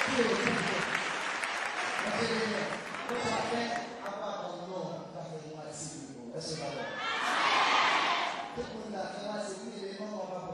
Tout le monde a fait, c'est lui, les gens vont pas